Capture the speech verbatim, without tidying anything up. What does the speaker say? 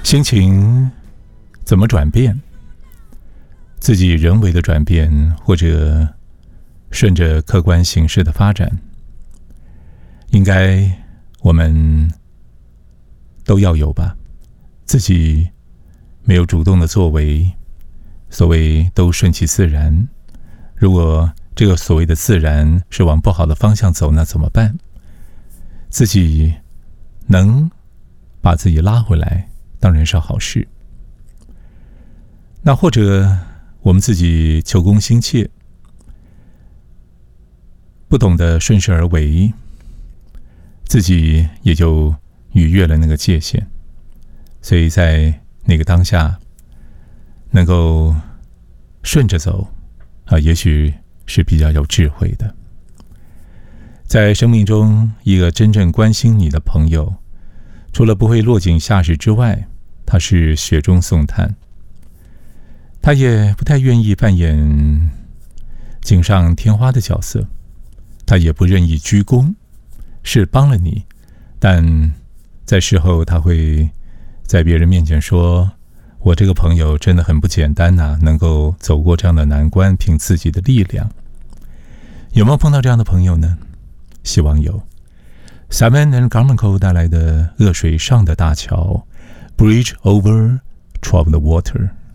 心情怎么转变？自己人为的转变，或者顺着客观形势的发展，应该我们都要有吧。自己没有主动的作为，所谓都顺其自然。如果这个所谓的自然是往不好的方向走，那怎么办？自己能把自己拉回来，当然是好事。那或者我们自己求功心切，不懂得顺势而为，自己也就逾越了那个界限。所以在那个当下能够顺着走啊，也许是比较有智慧的。在生命中，一个真正关心你的朋友，除了不会落井下石之外，他是雪中送炭。他也不太愿意扮演锦上添花的角色，他也不任意鞠躬，是帮了你，但在事后他会在别人面前说，我这个朋友真的很不简单啊，能够走过这样的难关，凭自己的力量。有没有碰到这样的朋友呢？希望有。Simon and Garfunkel 带来的《恶水上的大桥》 Bridge over troubled water。